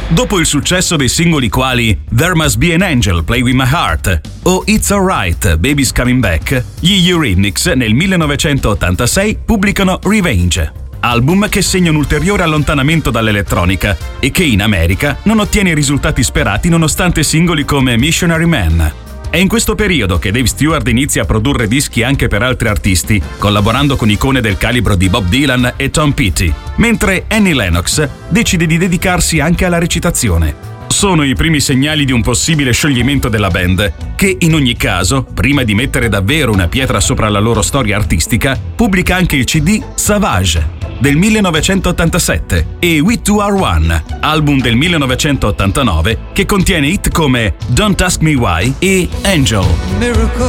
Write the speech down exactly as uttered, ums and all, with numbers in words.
Dopo il successo dei singoli quali There Must Be an Angel, Play With My Heart o It's Alright, Baby's Coming Back, gli Eurythmics nel millenovecentottantasei pubblicano Revenge, album che segna un ulteriore allontanamento dall'elettronica e che in America non ottiene i risultati sperati nonostante singoli come Missionary Man. È in questo periodo che Dave Stewart inizia a produrre dischi anche per altri artisti, collaborando con icone del calibro di Bob Dylan e Tom Petty, mentre Annie Lennox decide di dedicarsi anche alla recitazione. Sono i primi segnali di un possibile scioglimento della band, che in ogni caso, prima di mettere davvero una pietra sopra la loro storia artistica, pubblica anche il C D Savage del millenovecentottantasette e We Two Are One, album del millenovecentottantanove che contiene hit come Don't Ask Me Why e Angel. Miracle